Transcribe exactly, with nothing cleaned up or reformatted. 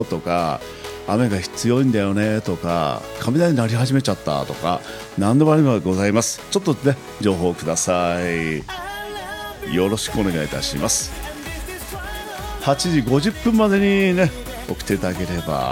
とか雨が強いんだよねとか雷鳴り始めちゃったとか何でもありがございます。ちょっとね情報ください。よろしくお願いいたします。はちじごじゅっぷんまでにね送っていただければ